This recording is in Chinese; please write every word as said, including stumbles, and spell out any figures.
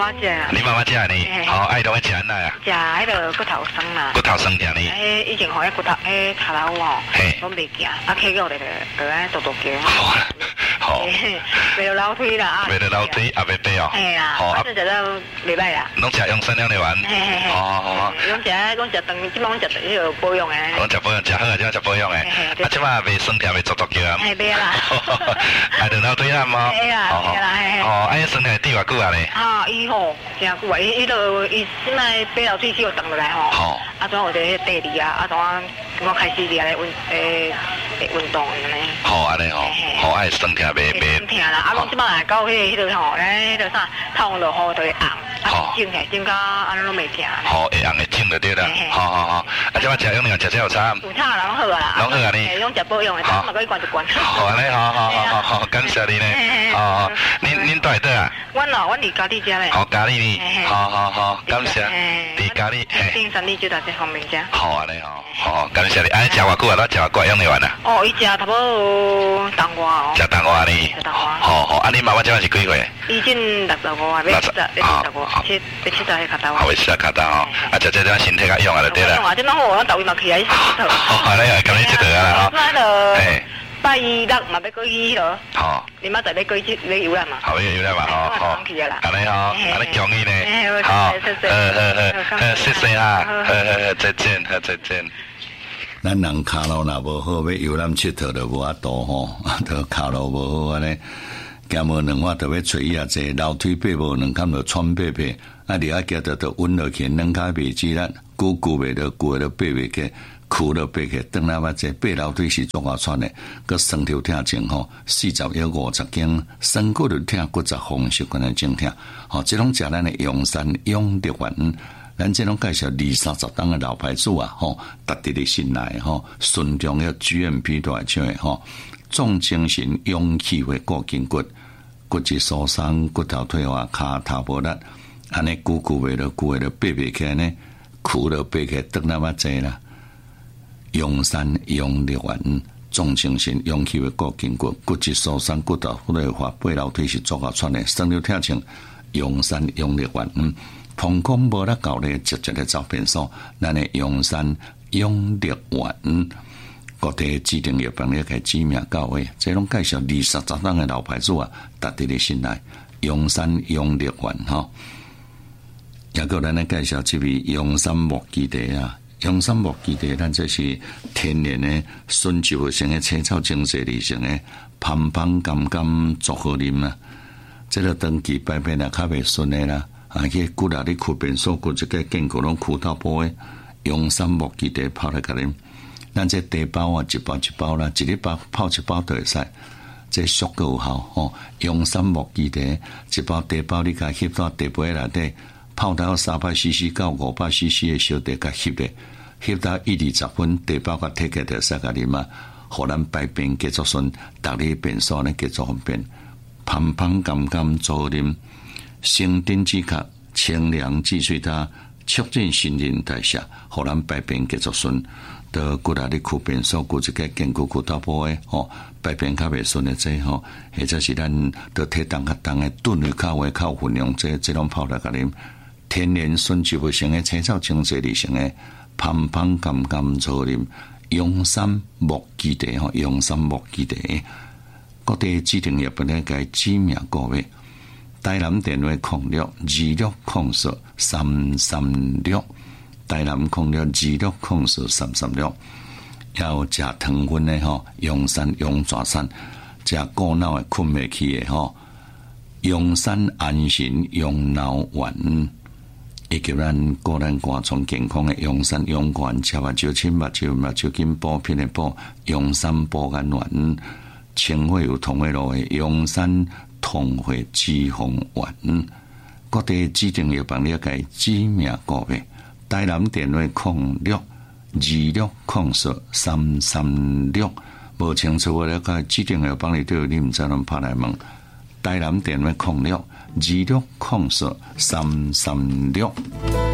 妈食啊。 你妈妈食呢？好，爱拢爱食安那啊？ 食迄个骨头酸啦。 骨头酸食呢？ 诶，以前吼，迄骨头，迄骹头吼，拢袂行，啊，起个咧就爱跺跺脚。 好，好。 袂落楼梯啦， 袂落楼梯也袂爬哦。 嘿啦，好，啊，食到袂歹啦。 拢食用酸了的丸。 嘿嘿嘿。哦哦。拢食，拢食长，即摆拢食迄个保养诶。 拢食保养，食好啊，即摆食保养诶。啊，即摆袂酸痛，袂跺跺脚啊。 嘿，袂啦。 啊，落楼梯啊嘛。 嘿啦，嘿啦，嘿。 哦，啊，伊酸痛滴偌久啊咧？ 啊，伊吼，真久啊，伊伊都伊现在爬楼梯只有动落来吼。好。啊，怎有伫迄第二啊？啊，怎啊？我开始伫咧运诶运动安尼。好安尼吼，好爱酸痛袂袂。 酸痛啦，啊，拢即摆来到迄迄个吼，咧迄个啥，透落雨就会红，啊，整起来整到安尼拢袂痛。好， 会红会整就对啦。好好好，啊，即摆食用两食这有差。 有差啦，拢好啊。 拢好啊你。 拢食保养诶，但嘛可以灌一灌。 好安尼，好好好好，感谢你呢。哦，恁恁住倒啊？ 阮哦，阮伫家己遮咧。 好，家里呢？好好好，感谢。伫家里。 顶山里就在这方面遮。 好安尼吼，好，感谢你。哎，食偌久啊？咱食偌久用得完啊？ 哦，伊食差不多冬瓜哦。 食冬瓜呢？ 食冬瓜。 好好，啊，你妈妈即摆是几岁？ 已经六十五啊，要七十，要七十五，七要七十迄骹头。 好，要七十骹头吼，啊，食这点身体较用啊，就对啦。 用啊，即摆好，我逐位嘛起来佚佗。 好，安尼啊，今日佚佗啊啦吼。 那个。嘿。拜六嘛要过去咯，好，你妈在要过去要游览嘛， 好要游览嘛，好好，安尼好，安尼恭喜呢，好，呃呃呃，谢谢啊，呃呃，再见，再见。 咱人骹路若无好，要游览佚佗就无法度吼，都骹路无好安尼，行无两法就要找伊啊济，楼梯爬无两坎就喘爬爬，啊，你啊行着就稳落去，两骹袂止力，久久袂着，久就爬袂起。苦了爬起，等下嘛，这爬楼梯是做下喘的，个身体疼症吼，四十有五十斤，身骨就疼，骨质风湿可能真疼。吼，这种食咱的永山永力丸，咱这种介绍二三十档的老牌子啊，吼，值得你信赖吼，顺中要 G M P 大厂的吼，重精神勇气会固筋骨，骨质疏松，骨头退化，骹头无力，安尼久久为了久为了爬袂起来呢，苦了爬起，等下嘛济啦。用山用力丸，重精神，勇气会固筋骨，骨质疏松，骨头退化，爬楼梯是做下喘的，生了疼症，用山用力丸，膀胱无力搞咧，直接咧走便所，咱的用山用力丸，各地指定药房咧开知名到位，这种介绍二十十档的老牌子啊，值得你信赖，用山用力丸吼，也个咱咧介绍这位用山木基地啊。用山木基地，咱这是天然的纯植物性的青草精髓里性的，香香甘甘足好啉啊！这个长期排便也较袂顺的啦，啊，去骨力你खु便所骨一个坚固拢苦到波的，用山木基地泡来甲啉，咱这茶包啊，一包一包啦，一日包泡一包都会使，这足够有效吼。用山木基地一包茶包，你甲翕到茶杯内底。泡到三百 C C 到五百 C C 的小茶，甲翕咧，翕到一二十分，茶包甲摕起来就使甲啉啊，互咱排便结束顺，逐日便所呢结束方便，香香甘甘足啉，生丁止咳，清凉治水它，促进新陈代谢，互咱排便结束顺，到骨力你苦便所骨一个坚固骨头部的吼，排便较袂顺的这吼，或者是咱到体重较重的炖鱼较为较分量这这种泡来甲啉。天然纯植物性的青草精髓里性的香香甘甘足啉，永山木基地吼，永山木基地，各地指定药本来该知名个位，台南电话空六二六空四三三六，台南空六二六空四三三六，要食糖分的吼，永山永爪山，食过脑的困袂去的吼，永山安神永脑丸。以及咱个人肝脏健康的永山永冠，吃目酒清目酒目酒精补品的补，永山补肝丸，清血有通血路的永山通血脂肪丸，各地指定药房了解知名个位，台南电话空六二六空四三三六，无清楚我了解指定药房里都有，你唔知能拍来问。台南电话空六二六空四三三六。